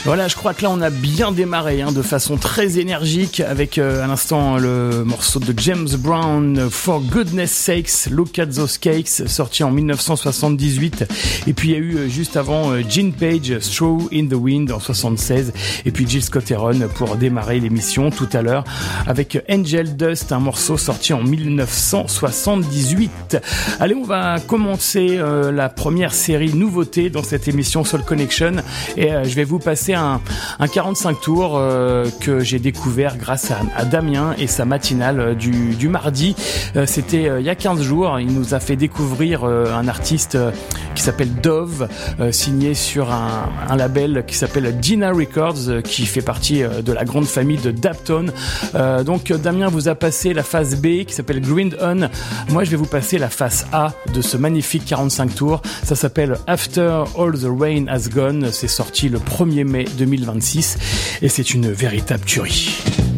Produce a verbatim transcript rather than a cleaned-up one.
Voilà, je crois que là on a bien démarré hein, de façon très énergique avec euh, à l'instant le morceau de James Brown, For Goodness Sakes, Look at Those Cakes, sorti en dix-neuf cent soixante-dix-huit. Et puis il y a eu euh, juste avant euh, Gene Page, Through in the Wind en soixante-seize. Et puis Jill Scott Heron pour démarrer l'émission tout à l'heure avec Angel Dust, un morceau sorti en dix-neuf cent soixante-dix-huit. Allez, on va commencer euh, la première série nouveauté dans cette émission Soul Connection et euh, je vais vous passer un, un quarante-cinq tours euh, que j'ai découvert grâce à, à Damien et sa matinale euh, du, du mardi. Euh, c'était euh, il y a quinze jours. Il nous a fait découvrir euh, un artiste euh, qui s'appelle Dove, euh, signé sur un, un label qui s'appelle Dina Records, euh, qui fait partie euh, de la grande famille de Daptone. Euh, donc Damien vous a passé la phase B qui s'appelle Grind On. Moi je vais vous passer la phase A de ce magnifique quarante-cinq tours. Ça s'appelle After All the Rain Has Gone. C'est sorti le premier mai deux mille vingt-six et c'est une véritable tuerie.